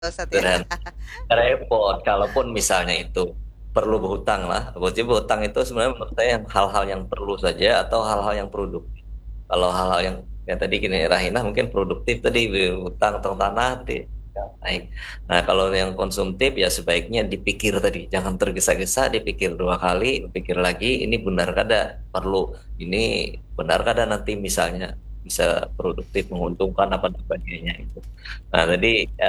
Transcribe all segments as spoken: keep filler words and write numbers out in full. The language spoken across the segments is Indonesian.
Ustadz ya. sederhana, repot. Kalaupun misalnya itu perlu berhutang lah, berarti berhutang itu sebenarnya menurut saya yang hal-hal yang perlu saja atau hal-hal yang produktif. Kalau hal-hal yang yang tadi gini Rahina mungkin produktif tadi berhutang tentang tanah tadi ya, naik. Nah kalau yang konsumtif ya sebaiknya dipikir tadi, jangan tergesa-gesa, dipikir dua kali, dipikir lagi, ini benar kada perlu, ini benar kada nanti misalnya bisa produktif menguntungkan apa dan sebagainya itu. Nah, tadi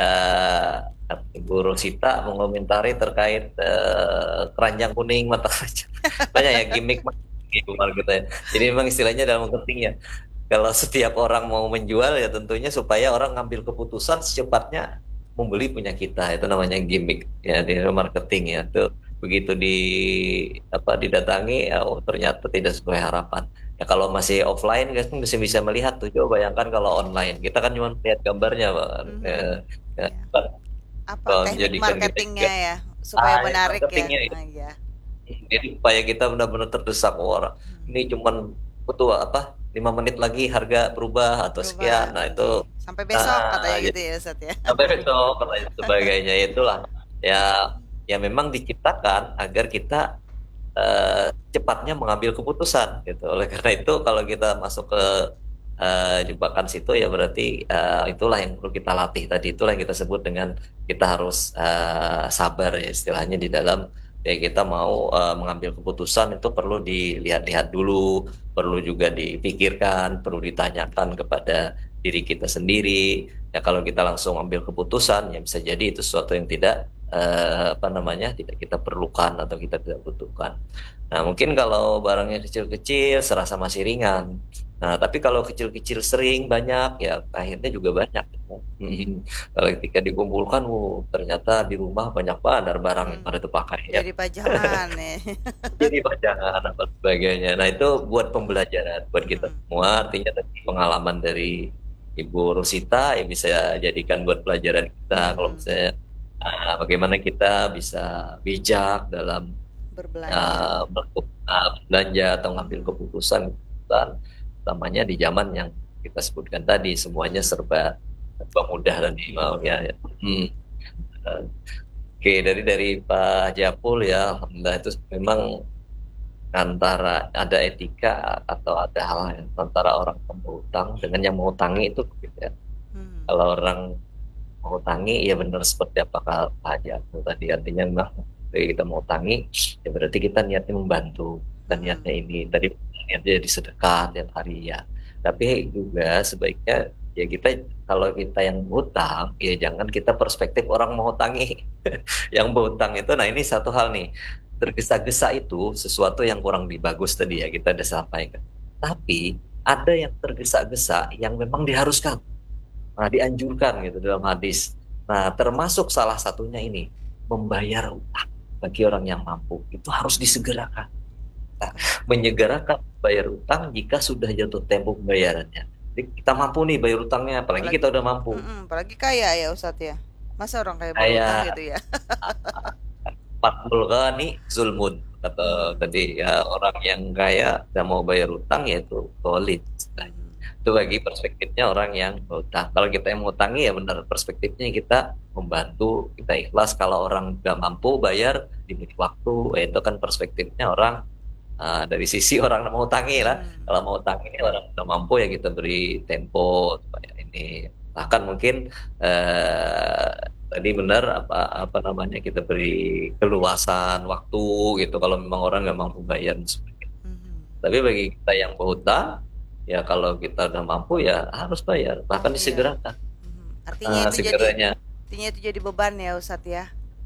eh, Ibu Rosita mengomentari terkait eh, keranjang kuning mata kaca. Banyak ya gimmick Ibu Margita ya. Jadi memang istilahnya dalam marketing ya. Kalau setiap orang mau menjual ya tentunya supaya orang ngambil keputusan secepatnya membeli punya kita. Itu namanya gimmick ya di marketing ya. Itu begitu di apa didatangi ya, oh, ternyata tidak sesuai harapan. Ya kalau masih offline guys kan masih bisa melihat tuh. Coba bayangkan kalau online kita kan cuma lihat gambarnya, Pak. Ya, Mhm. ya, Ya. Pak. Apa Kalau teknik menjadikan kita marketingnya juga ya supaya ah ya, menarik ya? marketingnya itu. Ah, iya. Jadi supaya kita benar-benar terdesak, oh, orang Hmm. ini cuman butuh apa lima menit lagi harga berubah atau sekian. Berubah, Nah itu oke. Sampai besok ah, katanya jadi gitu ya, Ustadz ya. sampai besok dan lain sebagainya itulah ya ya memang diciptakan agar kita eh, cepatnya mengambil keputusan gitu. Oleh karena itu kalau kita masuk ke eh, jebakan situ ya berarti eh, itulah yang perlu kita latih tadi, itulah yang kita sebut dengan kita harus eh, sabar ya istilahnya di dalam ya kita mau eh, mengambil keputusan itu perlu dilihat-lihat dulu, perlu juga dipikirkan, perlu ditanyakan kepada diri kita sendiri. Ya kalau kita langsung ambil keputusan ya bisa jadi itu sesuatu yang tidak eh, apa namanya tidak kita perlukan atau kita tidak butuhkan. Nah, mungkin kalau barangnya kecil-kecil serasa masih ringan. Nah, tapi kalau kecil-kecil sering banyak ya akhirnya juga banyak. Kalau ketika dikumpulkan, oh, ternyata di rumah banyak banget barang yang Hmm. pada terpakai ya. Jadi pajangan nih. Jadi pajangan apa sebagainya. Nah, itu buat pembelajaran buat kita Hmm. semua. Artinya tadi pengalaman dari Ibu Rosita ya bisa jadikan buat pelajaran kita kalau Hmm. misalnya ah, bagaimana kita bisa bijak dalam Berbelanja. uh, belanja atau ngambil Hmm. keputusan dan utamanya di zaman yang kita sebutkan tadi semuanya Hmm. serba serba mudah dan mau Mudah. ya. Hmm. Uh, Oke, dari dari Pak Japul ya, alhamdulillah itu memang antara ada etika atau ada hal yang antara orang yang berutang dengan yang mau tangi itu berbeda. Hmm. Kalau orang mau tangi ya benar seperti apa kata Pak Japul tadi, artinya memang ketika kita mau tangi ya berarti kita niatnya membantu, dan Hmm. niatnya ini tadi niatnya jadi sedekah tiap hari ya, tapi juga sebaiknya ya kita kalau kita yang hutang ya jangan kita perspektif orang mau tangi yang berhutang itu. Nah ini satu hal nih, tergesa-gesa itu sesuatu yang kurang bagus tadi ya kita udah sampaikan, tapi ada yang tergesa-gesa yang memang diharuskan, nah, dianjurkan gitu dalam hadis. Nah, termasuk salah satunya ini membayar utang bagi orang yang mampu itu harus Hmm. disegerakan. Nah, Oke. menyegerakan bayar utang jika sudah jatuh tempo pembayarannya. Jadi kita mampu nih bayar utangnya, apalagi Apalagi, kita udah mampu. mm apalagi kaya ya Ustadz ya. Masa orang kayak berutang Kayak gitu ya? Fathul Ghani Zulmun kata Hmm. tadi ya, orang yang kaya dan mau bayar utang yaitu Khalid. Hmm. Itu bagi perspektifnya orang yang berutang. Kalau kita yang mau utang ya benar perspektifnya kita membantu, kita ikhlas. Kalau orang nggak mampu bayar diberi waktu, ya itu kan perspektifnya orang uh, dari sisi orang mau utangi lah. Hmm. Kalau mau utangi orang nggak mampu ya kita beri tempo supaya ini. Bahkan mungkin eh, tadi benar apa apa namanya kita beri keluasan waktu gitu kalau memang orang nggak mampu bayar dan sebagainya. Hmm. Tapi bagi kita yang berhutang, ya kalau kita udah mampu ya harus bayar, bahkan Iya. disegerakan. Mhm. Artinya Ah, itu jadi segeranya. artinya itu jadi beban ya Ustadz ya.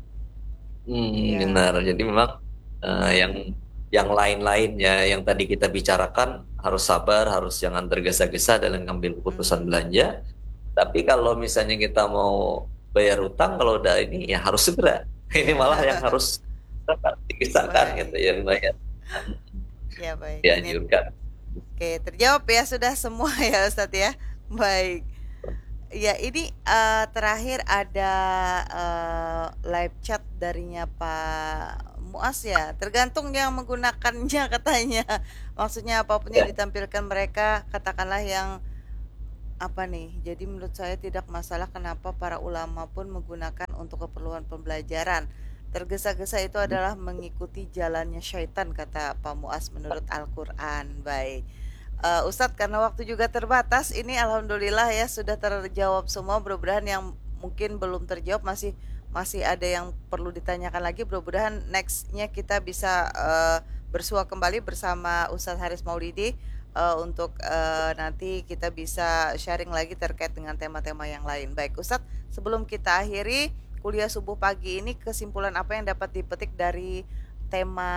Hmm, Iya. benar. Jadi memang eh, yang yang lain-lain ya yang tadi kita bicarakan harus sabar, harus jangan tergesa-gesa dalam mengambil keputusan Mhm. belanja. Tapi kalau misalnya kita mau bayar utang, kalau udah ini ya harus segera. Ini Iya. malah yang harus digesahkan gitu Baik. ya bayar, Ya baik. Ini dianjurkan. oke, terjawab ya sudah semua ya Ustadz ya. Baik. Ya, ini eh, terakhir ada eh, live chat darinya Pak Muas ya. Tergantung yang menggunakannya katanya. Maksudnya apapun yang Ya. ditampilkan mereka, katakanlah yang Apa nih? Jadi menurut saya tidak masalah kenapa para ulama pun menggunakan untuk keperluan pembelajaran. Tergesa-gesa itu adalah mengikuti jalannya syaitan kata Pak Muas menurut Al-Qur'an. Baik. Eh, Ustadz karena waktu juga terbatas ini alhamdulillah ya sudah terjawab semua. Mudah-mudahan yang mungkin belum terjawab masih masih ada yang perlu ditanyakan lagi. Mudah-mudahan nextnya kita bisa eh, bersua kembali bersama Ustadz Haris Maulidi eh, untuk eh, nanti kita bisa sharing lagi terkait dengan tema-tema yang lain. Baik Ustadz, sebelum kita akhiri kuliah subuh pagi ini, kesimpulan apa yang dapat dipetik dari tema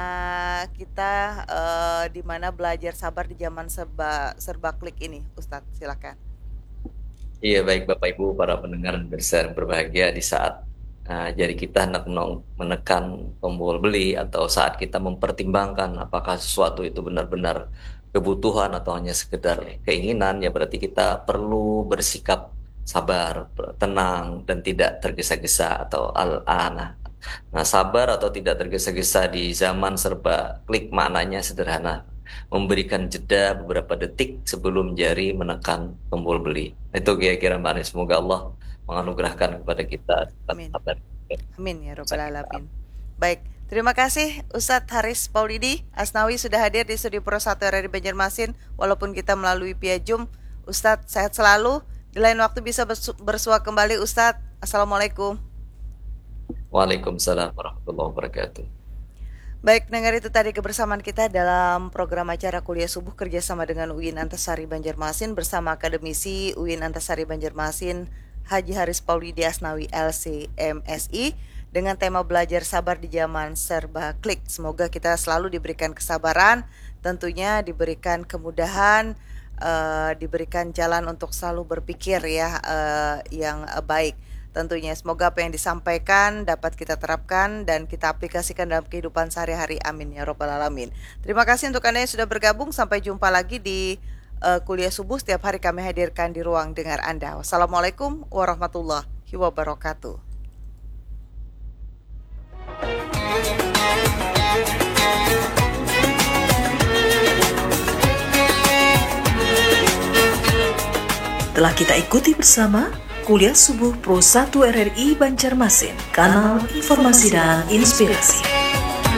kita eh, di mana belajar sabar di zaman serba serba klik ini, Ustadz, silakan. Iya, baik Bapak Ibu para pendengar dan pemirsa yang berbahagia di saat uh, jari kita hendak menong- menekan tombol beli atau saat kita mempertimbangkan apakah sesuatu itu benar-benar kebutuhan atau hanya sekedar keinginan, ya berarti kita perlu bersikap sabar, tenang dan tidak tergesa-gesa atau al-ana. Nah, sabar atau tidak tergesa-gesa di zaman serba klik maknanya sederhana, memberikan jeda beberapa detik sebelum jari menekan tombol beli. Itu kira-kira Mbak Anies. Semoga Allah menganugerahkan kepada kita Amin. sabar. Amin ya robbal alamin. Baik, terima kasih Ustadz Haris Maulidi Asnawi sudah hadir di Studio Pro satu R R I Banjarmasin walaupun kita melalui via Zoom. Ustadz sehat selalu. Di lain waktu bisa bersua kembali Ustadz. Assalamualaikum. Waalaikumsalam warahmatullahi wabarakatuh. Baik, dengar itu tadi kebersamaan kita dalam program acara kuliah subuh kerjasama dengan U I N Antasari Banjarmasin bersama akademisi U I N Antasari Banjarmasin Haji Haris Maulidi Asnawi L C M S I dengan tema belajar sabar di zaman serba klik. Semoga kita selalu diberikan kesabaran, tentunya diberikan kemudahan, uh, diberikan jalan untuk selalu berpikir ya uh, yang uh, baik. Tentunya semoga apa yang disampaikan dapat kita terapkan dan kita aplikasikan dalam kehidupan sehari-hari. Amin ya robbal alamin. Terima kasih untuk Anda yang sudah bergabung. Sampai jumpa lagi di uh, kuliah subuh setiap hari kami hadirkan di ruang dengar Anda. Wassalamualaikum warahmatullahi wabarakatuh. Telah kita ikuti bersama Kuliah Subuh Pro satu R R I Banjarmasin, kanal informasi dan inspirasi.